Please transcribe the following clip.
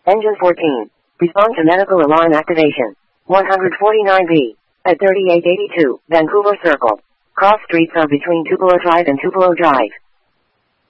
Engine 14. Respond to medical alarm activation. 149B. At 3882, Vancouver Circle. Cross streets are between Tupelo Drive and Tupelo Drive.